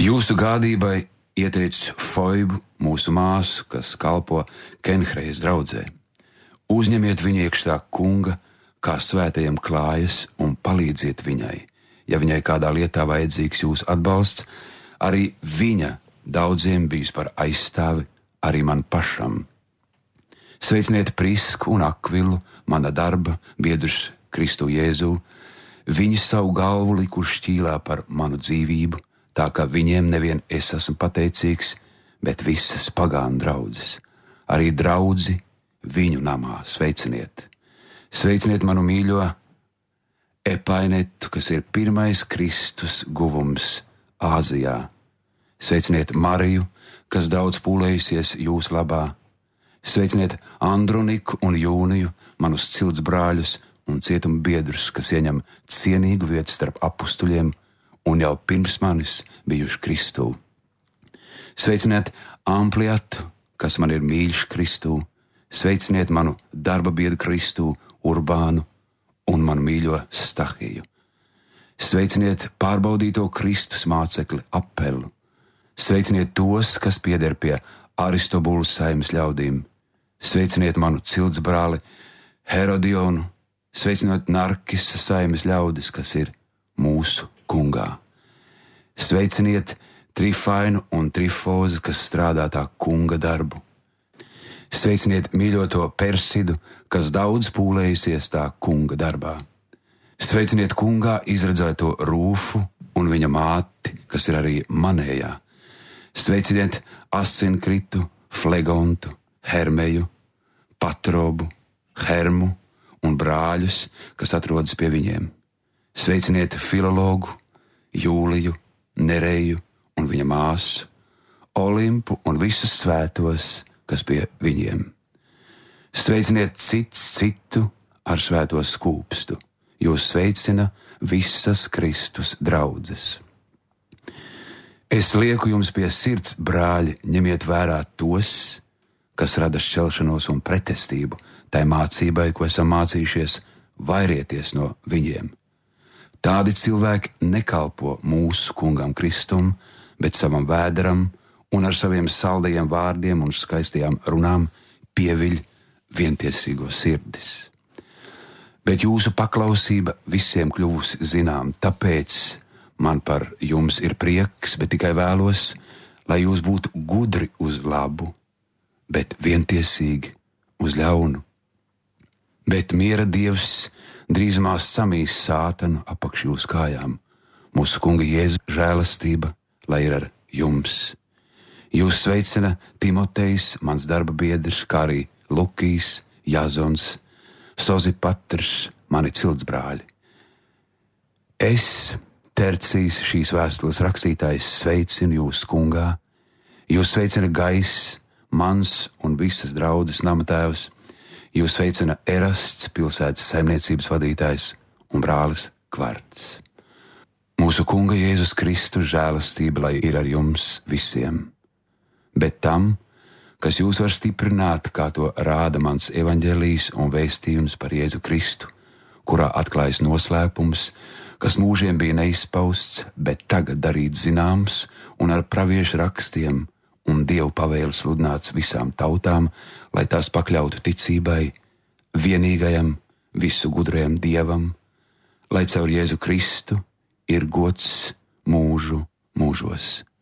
Jūsu gādībai ieteicu Foibu, mūsu māsu, kas kalpo Kenhrejas draudzē. Uzņemiet viņu iekšā kunga, kā svētajam klājas, un palīdziet viņai. Ja viņai kādā lietā vajadzīgs jūsu atbalsts, arī viņa daudziem bijis par aizstāvi, arī man pašam. Sveiciniet Prisku un Akvilu, mana darba biedrus Kristu Jēzū. Viņi savu galvu likuši šķīlā par manu dzīvību, tā kā viņiem nevien es esmu pateicīgs, bet visas pagānu draudzes. Arī draudzi viņu namā sveiciniet. Sveiciniet manu mīļo Epainetu, kas ir pirmais Kristus guvums Āzijā. Sveiciniet Mariju, kas daudz pūlējusies jūsu labā. Sveiciniet Androniku un Jūniju, manus ciltsbrāļus un cietuma biedrus, kas ieņem cienīgu vietu starp apustuļiem un jau pirms manis bijuši Kristū. Sveiciniet Ampliatu, kas man ir mīļš Kristū. Sveiciniet manu darba biedru Kristū, Urbānu un manu mīļo Stahiju. Sveiciniet pārbaudīto Kristus mācekli Apelu. Sveiciniet tos, kas pieder pie Aristobulas saimes ļaudīm. Sveiciniet manu ciltsbrāli Herodionu. Sveiciniet Narkisa saimes ļaudis, kas ir mūsu kungā. Sveiciniet Trifainu un Trifozu, kas strādā tā kunga darbu. Sveiciniet mīļoto Persidu, kas daudz pūlējusies tā kunga darbā. Sveiciniet kungā izredzēto Rūfu un viņa māti, kas ir arī manējā. Sveiciniet Asinkritu, Flegontu, Hermeju, Patrobu, Hermu un brāļus, kas atrodas pie viņiem. Sveiciniet Filologu, Jūliju, Nereju un viņa māsu, Olimpu un visus svētos, kas pie viņiem. Sveiciniet cits citu ar svēto skūpstu. Jūs sveicina visas Kristus draudzes. Es lieku jums pie sirds, brāļi, ņemiet vērā tos, kas rada šķelšanos un pretestību tai mācībai, ko esam mācījušies, vairieties no viņiem. Tādi cilvēki nekalpo mūsu kungam Kristum, bet savam vēderam un ar saviem saldajiem vārdiem un skaistajām runām pieviļ vientiesīgo sirdis. Bet jūsu paklausība visiem kļuvusi zinām, tāpēc man par jums ir prieks, bet tikai vēlos, lai jūs būtu gudri uz labu, bet vientiesīgi uz ļaunu. Bet miera Dievs drīzumā samīs sātanu apakš jūsu kājām. Mūsu kunga Jēzus žēlastība, lai ir ar jums. Jūs sveicina Timotejs, mans darba biedrs, kā arī Lukijs, Jāzons, Sozipatrs, mani ciltsbrāļi. Es, Tercijs, šīs vēstules rakstītājs, sveicinu jūs kungā. Jūs sveicina Gaiss, mans un visas draudzes namatēvs. Jūs sveicina Erasts, pilsētas saimniecības vadītājs, un brālis Kvarts. Mūsu kunga Jēzus Kristus žēlastība, lai ir ar jums visiem. Bet tam, kas jūs var stiprināt, kā to rāda mans evaņģēlijs un vēstījums par Jēzu Kristu, kurā atklājas noslēpums, kas mūžiem bija neizpausts, bet tagad darīts zināms un ar praviešu rakstiem un Dievu pavēli sludināts visām tautām, lai tās pakļautu ticībai, vienīgajam, visu gudrajam Dievam, lai caur Jēzu Kristu ir gods mūžu mūžos.